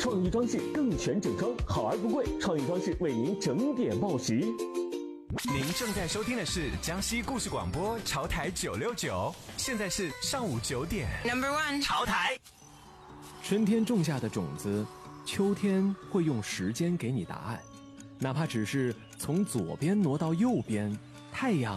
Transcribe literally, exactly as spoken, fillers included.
创意装饰更全整装，好而不贵，创意装饰为您整点报时。 您正在收听的是江西故事广播潮台九六九，现在是上午九点。 Number one， 潮台。 春天种下的种子，秋天会用时间给你答案，哪怕只是从左边挪到右边，太阳